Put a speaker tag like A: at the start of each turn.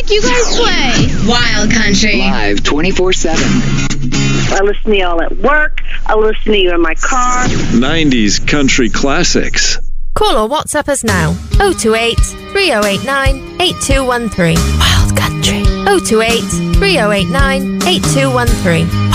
A: music you guys play. Wild Country.
B: Live 24/7.
C: I listen to y'all at work. I listen to you in my car.
D: 90s country classics.
E: Call or WhatsApp us now. 028 3089 8213. Wild Country. 028 3089 8213.